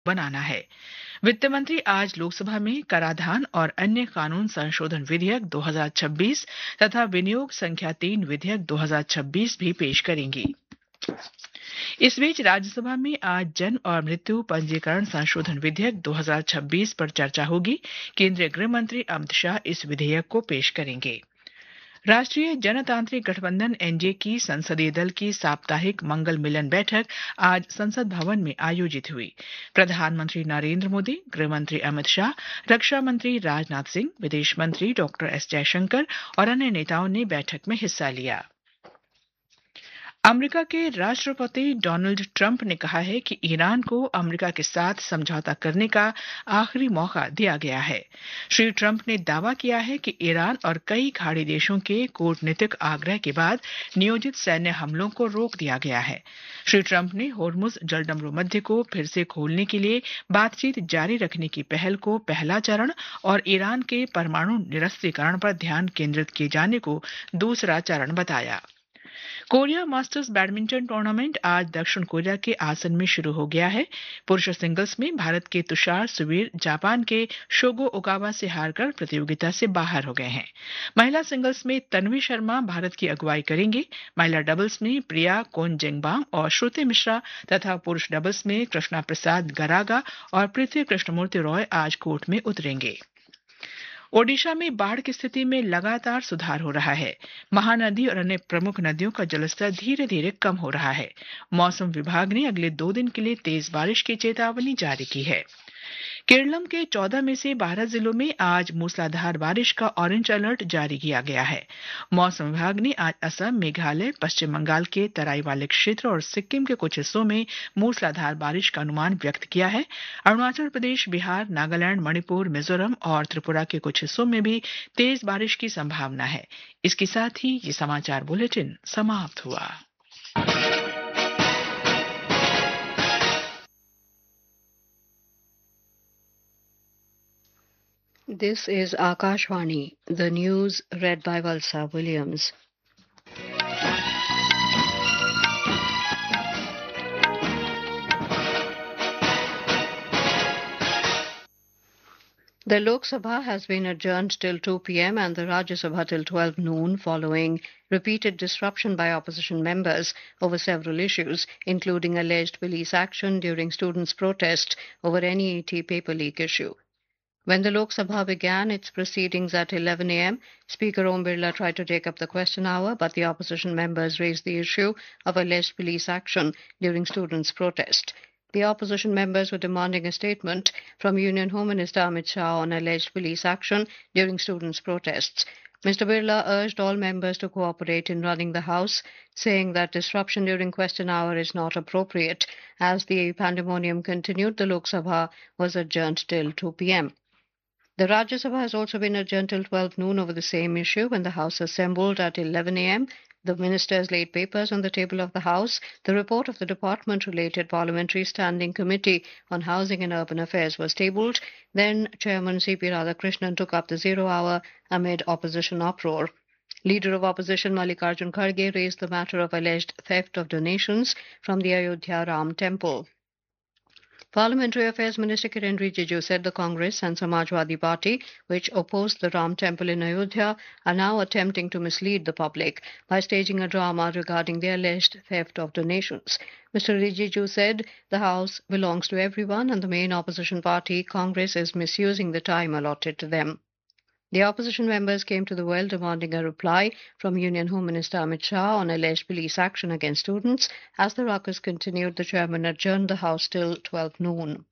बनाना है। वित्त मंत्री आज लोकसभा में कराधान और अन्य कानून संशोधन विधेयक 2026 तथा विनियोग संख्या 3 विधेयक 2026 भी पेश करेंगी। इस बीच राज्यसभा में आज जन्म और मृत्यु पंजीकरण संशोधन विधेयक 2026 पर चर्चा होगी। केंद्रीय गृह मंत्री अमित शाह इस विधेयक को पेश करेंगे। राष्ट्रीय जनतांत्रिक गठबंधन एनडीए की संसदीय दल की साप्ताहिक मंगल मिलन बैठक आज संसद भवन में आयोजित हुई। प्रधानमंत्री नरेंद्र मोदी, गृह मंत्री अमित शाह, रक्षा मंत्री राजनाथ सिंह, विदेश मंत्री डॉक्टर एस जयशंकर और अन्य नेताओं ने बैठक में हिस्सा लिया। अमेरिका के राष्ट्रपति डोनाल्ड ट्रंप ने कहा है कि ईरान को अमेरिका के साथ समझौता करने का आखिरी मौका दिया गया है। श्री ट्रंप ने दावा किया है कि ईरान और कई खाड़ी देशों के कूटनीतिक आग्रह के बाद नियोजित सैन्य हमलों को रोक दिया गया है। श्री ट्रंप ने होर्मुज जलडमरू मध्य को फिर से खोलने के लिए बातचीत जारी रखने की पहल को पहला चरण और ईरान के परमाणु निरस्त्रीकरण पर ध्यान केंद्रित किए जाने को दूसरा चरण बताया। कोरिया मास्टर्स बैडमिंटन टूर्नामेंट आज दक्षिण कोरिया के आसन में शुरू हो गया है। पुरुष सिंगल्स में भारत के तुषार सुवीर जापान के शोगो ओकावा से हारकर प्रतियोगिता से बाहर हो गए हैं। महिला सिंगल्स में तन्वी शर्मा भारत की अगुवाई करेंगी। महिला डबल्स में प्रिया कोनजेंगबाम और श्रुति मिश्रा तथा पुरुष डबल्स में कृष्णा प्रसाद गरागा और पृथ्वी कृष्णमूर्ति रॉय आज कोर्ट में उतरेंगे। ओडिशा में बाढ़ की स्थिति में लगातार सुधार हो रहा है। महानदी और अन्य प्रमुख नदियों का जलस्तर धीरे धीरे कम हो रहा है। मौसम विभाग ने अगले 2 दिन के लिए तेज बारिश की चेतावनी जारी की है। केरलम के 14 में से 12 जिलों में आज मूसलाधार बारिश का ऑरेंज अलर्ट जारी किया गया है। मौसम विभाग ने आज असम, मेघालय, पश्चिम बंगाल के तराई वाले क्षेत्र और सिक्किम के कुछ हिस्सों में मूसलाधार बारिश का अनुमान व्यक्त किया है। अरुणाचल प्रदेश, बिहार, नागालैंड, मणिपुर, मिजोरम और त्रिपुरा के कुछ हिस्सों में भी तेज बारिश की संभावना है। इसके साथ ही ये समाचार बुलेटिन समाप्त हुआ। This is Akashvani, the news read by Valsa Williams. The Lok Sabha has been adjourned till 2 p.m. and the Rajya Sabha till 12 noon following repeated disruption by opposition members over several issues, including alleged police action during students' protest over NEET paper leak issue. When the Lok Sabha began its proceedings at 11 a.m., Speaker Om Birla tried to take up the question hour, but the opposition members raised the issue of alleged police action during students' protest. The opposition members were demanding a statement from Union Home Minister Amit Shah on alleged police action during students' protests. Mr. Birla urged all members to cooperate in running the House, saying that disruption during question hour is not appropriate. As the pandemonium continued, the Lok Sabha was adjourned till 2 p.m. The Rajya Sabha has also been adjourned till 12 noon over the same issue. When the House assembled at 11 a.m., the ministers laid papers on the table of the House. The report of the department-related Parliamentary Standing Committee on Housing and Urban Affairs was tabled. Then Chairman C.P. Radhakrishnan took up the zero hour amid opposition uproar. Leader of Opposition Mallikarjun Kharge raised the matter of alleged theft of donations from the Ayodhya Ram Temple. Parliamentary Affairs Minister Kiren Rijiju said the Congress and Samajwadi Party, which opposed the Ram Temple in Ayodhya, are now attempting to mislead the public by staging a drama regarding the alleged theft of donations. Mr. Rijiju said the House belongs to everyone and the main opposition party, Congress, is misusing the time allotted to them. The opposition members came to the well demanding a reply from Union Home Minister Amit Shah on alleged police action against students. As the ruckus continued, the chairman adjourned the House till 12 noon.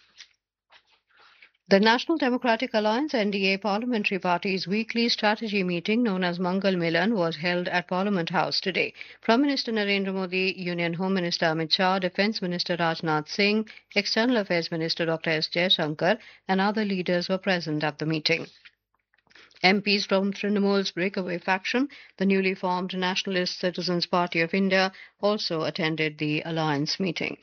The National Democratic Alliance NDA Parliamentary Party's weekly strategy meeting known as Mangal Milan was held at Parliament House today. Prime Minister Narendra Modi, Union Home Minister Amit Shah, Defence Minister Rajnath Singh, External Affairs Minister Dr. S. Jaishankar and other leaders were present at the meeting. MPs from Trinamool's breakaway faction, the newly formed Nationalist Citizens Party of India, also attended the alliance meeting.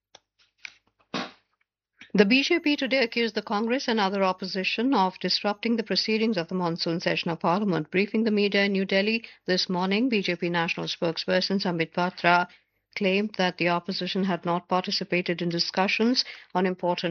The BJP today accused the Congress and other opposition of disrupting the proceedings of the monsoon session of Parliament. Briefing the media in New Delhi this morning, BJP national spokesperson Sambit Patra claimed that the opposition had not participated in discussions on important